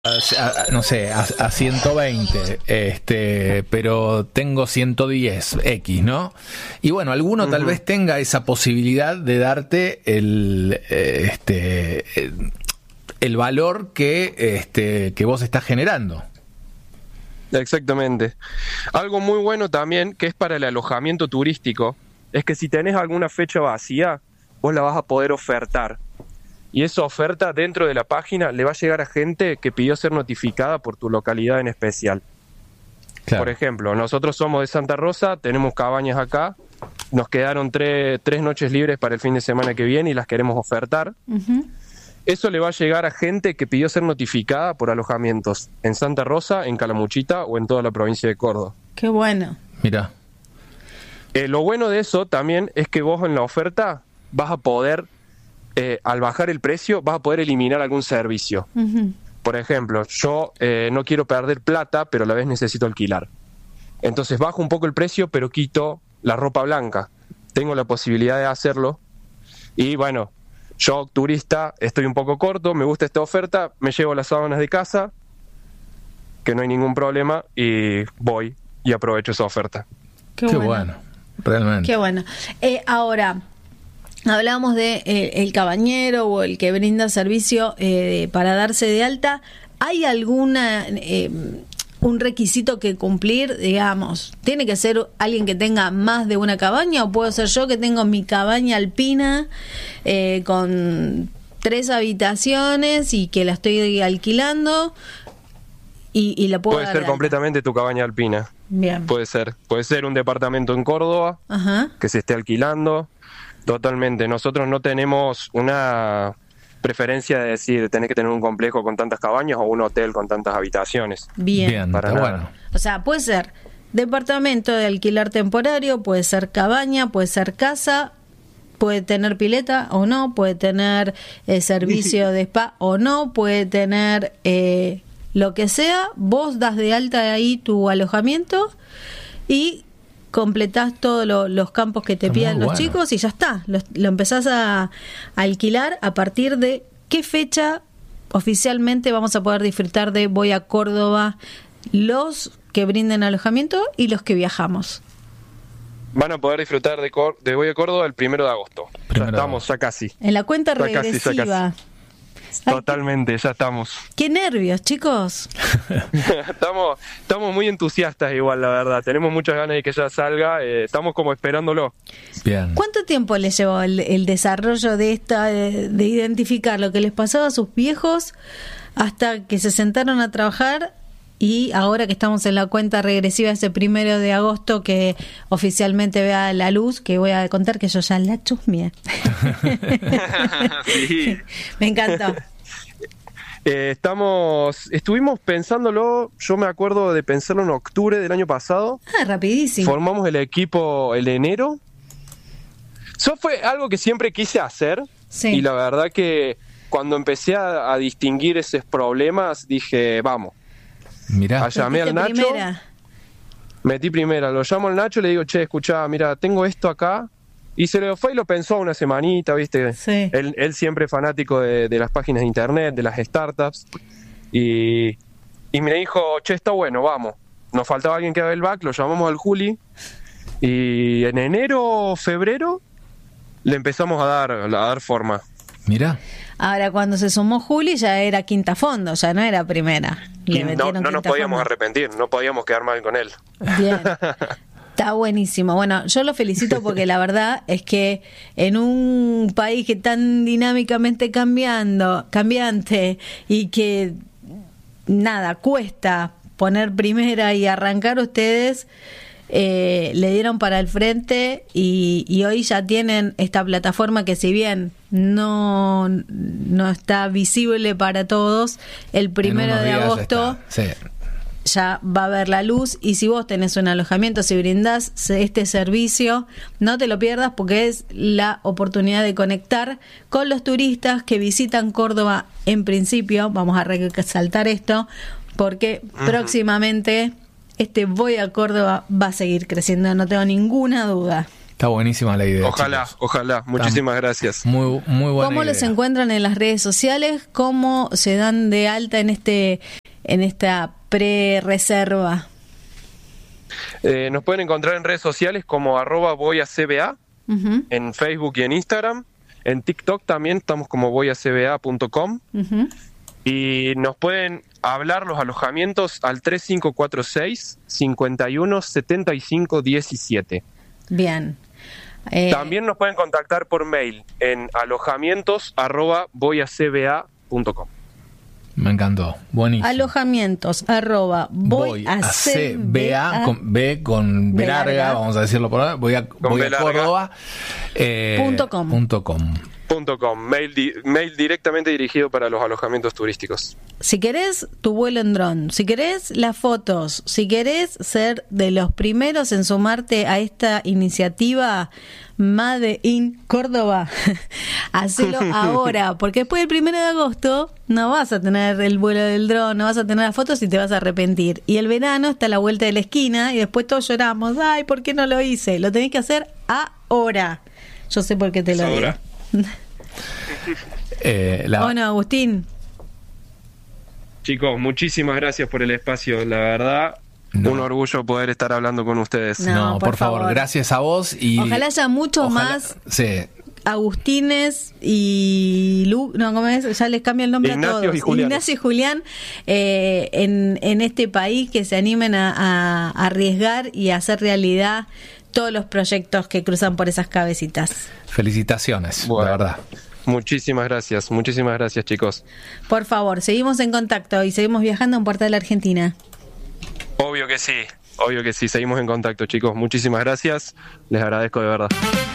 no sé, a 120, pero tengo 110 X, ¿no? Y bueno, alguno tal vez tenga esa posibilidad de darte el valor que vos estás generando. Exactamente. Algo muy bueno también, que es para el alojamiento turístico, es que si tenés alguna fecha vacía, vos la vas a poder ofertar. Y esa oferta dentro de la página le va a llegar a gente que pidió ser notificada por tu localidad en especial. Claro. Por ejemplo, nosotros somos de Santa Rosa, tenemos cabañas acá, nos quedaron tres noches libres para el fin de semana que viene y las queremos ofertar. Eso le va a llegar a gente que pidió ser notificada por alojamientos en Santa Rosa, en Calamuchita o en toda la provincia de Córdoba. Qué bueno. Mira. Lo bueno de eso también es que vos en la oferta vas a poder, al bajar el precio, vas a poder eliminar algún servicio. Por ejemplo, yo no quiero perder plata, pero a la vez necesito alquilar. Entonces bajo un poco el precio, pero quito la ropa blanca. Tengo la posibilidad de hacerlo. Y bueno, yo, turista, estoy un poco corto, me gusta esta oferta, me llevo las sábanas de casa, que no hay ningún problema, y voy y aprovecho esa oferta. Qué bueno, realmente. Qué bueno. Ahora, hablábamos de el cabañero o el que brinda servicio para darse de alta. ¿Hay alguna un requisito que cumplir? Digamos, ¿tiene que ser alguien que tenga más de una cabaña o puedo ser yo que tengo mi cabaña alpina con 3 habitaciones y que la estoy alquilando y la puedo Puede dar ser de alta? completamente tu cabaña alpina. Bien. Puede ser un departamento en Córdoba que se esté alquilando. Totalmente. Nosotros no tenemos una preferencia de decir tenés que tener un complejo con tantas cabañas o un hotel con tantas habitaciones. Bien. Para nada. Bueno. O sea, puede ser departamento de alquilar temporario, puede ser cabaña, puede ser casa, puede tener pileta o no, puede tener servicio de spa o no, puede tener lo que sea. Vos das de alta ahí tu alojamiento y completás todos los campos que te pidan los chicos y ya está. Lo empezás a alquilar. ¿A partir de qué fecha oficialmente vamos a poder disfrutar de Voy a Córdoba, los que brinden alojamiento y los que viajamos? Van a poder disfrutar de Voy a Córdoba el 1 de agosto. Ya estamos, ya casi. En la cuenta Ya casi, regresiva. ya casi. Totalmente, ya estamos. Qué nervios, chicos. Estamos muy entusiastas igual, la verdad. Tenemos muchas ganas de que ya salga. Estamos como esperándolo. Bien. ¿Cuánto tiempo les llevó el desarrollo de de identificar lo que les pasaba a sus viejos hasta que se sentaron a trabajar? Y ahora que estamos en la cuenta regresiva, ese 1 de agosto que oficialmente vea la luz, que voy a contar que yo ya la chusmeé. Sí. Me encantó. Estuvimos pensándolo, yo me acuerdo de pensarlo en octubre del año pasado. Rapidísimo. Formamos el equipo el enero. Eso fue algo que siempre quise hacer. Sí. Y la verdad que cuando empecé a distinguir esos problemas, dije, vamos. Mirá. Llamé al Nacho. Metí primera, lo llamo al Nacho y le digo, che, escuchá, mira, tengo esto acá. Y se lo fue y lo pensó una semanita, ¿viste? Sí. Él siempre fanático de las páginas de internet, de las startups. Y me dijo, che, está bueno, vamos. Nos faltaba alguien que haga el back, lo llamamos al Juli. Y en enero, febrero, le empezamos a dar forma. Mirá. Ahora, cuando se sumó Juli, ya era quinta fondo, ya no era primera. Y no nos podíamos arrepentir, no podíamos quedar mal con él. Bien. Está buenísimo. Bueno, yo lo felicito porque la verdad es que en un país que tan dinámicamente cambiante y que nada, cuesta poner primera y arrancar, ustedes le dieron para el frente y hoy ya tienen esta plataforma que si bien no está visible para todos, el 1 de agosto ya va a ver la luz. Y si vos tenés un alojamiento, si brindás este servicio, no te lo pierdas porque es la oportunidad de conectar con los turistas que visitan Córdoba. En principio, vamos a resaltar esto porque próximamente Voy a Córdoba va a seguir creciendo, no tengo ninguna duda. Está buenísima la idea. Ojalá, chicos. ojalá. Muchísimas gracias. Muy buena ¿Cómo idea. los encuentran en las redes sociales? ¿Cómo se dan de alta en esta pre-reserva? Nos pueden encontrar en redes sociales como @voyacba, Uh-huh, en Facebook y en Instagram. En TikTok también estamos como voyacba.com. uh-huh. Y nos pueden hablar los alojamientos al 3546 51 75 17. Bien. También nos pueden contactar por mail en alojamientos@voyacba.com. Me encantó. Buenísimo. Alojamientos Voy a CBA con B con B larga, vamos a decirlo por ahora. Voy a Córdoba. .com. Mail directamente dirigido para los alojamientos turísticos. Si querés tu vuelo en dron, si querés las fotos, si querés ser de los primeros en sumarte a esta iniciativa Made in Córdoba, hacelo ahora, porque después del 1 de agosto no vas a tener el vuelo del dron, no vas a tener las fotos y te vas a arrepentir. Y el verano está a la vuelta de la esquina y después todos lloramos, ay, ¿por qué no lo hice? Lo tenés que hacer ahora. Yo sé por qué te lo digo. Bueno, Agustín. Chicos, muchísimas gracias por el espacio, la verdad. Un orgullo poder estar hablando con ustedes. No, por favor, gracias a vos. Y ojalá haya mucho más sí. Agustines y ¿cómo es? Ya les cambia el nombre Ignacio a todos. Ignacio y Julián en este país, que se animen a arriesgar y a hacer realidad todos los proyectos que cruzan por esas cabecitas. Felicitaciones, bueno, la verdad. Muchísimas gracias, chicos. Por favor, seguimos en contacto y seguimos viajando en Puerto de la Argentina. Obvio que sí, seguimos en contacto, chicos. Muchísimas gracias, les agradezco de verdad.